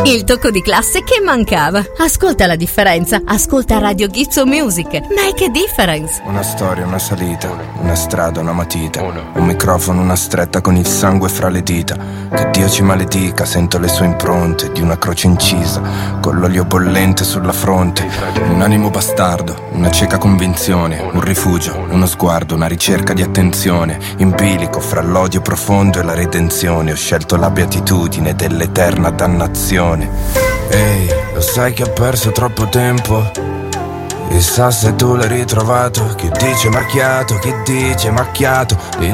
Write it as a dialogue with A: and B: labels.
A: Il tocco di classe che mancava. Ascolta la differenza. Ascolta Radio Gizzo Music. Make a difference.
B: Una storia, una salita, una strada, una matita, un microfono, una stretta con il sangue fra le dita. Che Dio ci maledica, sento le sue impronte di una croce incisa, con l'olio bollente sulla fronte. Un animo bastardo, una cieca convinzione, un rifugio, uno sguardo, una ricerca di attenzione. In bilico fra l'odio profondo e la redenzione, ho scelto la beatitudine dell'eterna dannazione. Ehi, lo sai che ho perso troppo tempo? Chissà se tu l'hai ritrovato. Chi dice macchiato, chi dice macchiato.